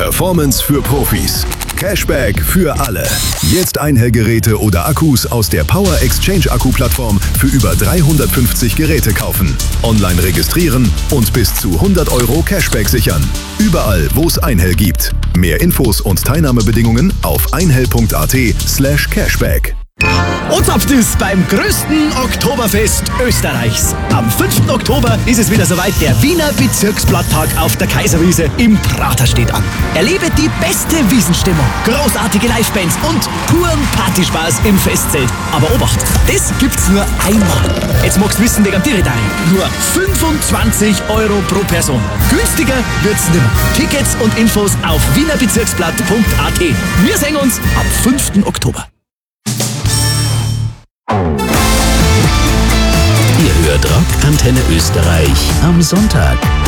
Performance für Profis. Cashback für alle. Jetzt Einhellgeräte oder Akkus aus der Power Exchange Akku-Plattform für über 350 Geräte kaufen. Online registrieren und bis zu 100 € Cashback sichern. Überall, wo es Einhell gibt. Mehr Infos und Teilnahmebedingungen auf einhell.at/cashback. Und zapft es beim größten Oktoberfest Österreichs. Am 5. Oktober ist es wieder soweit. Der Wiener Bezirksblatttag auf der Kaiserwiese im Prater steht an. Erlebe die beste Wiesenstimmung, großartige Livebands und puren Partyspaß im Festzelt. Aber Obacht, das gibt's nur einmal. Jetzt magst du wissen, wegen am Tiritari. Nur 25 € pro Person. Günstiger wird's nimmer. Tickets und Infos auf wienerbezirksblatt.at. Wir sehen uns am 5. Oktober. Ihr hört Rock Antenne Österreich am Sonntag.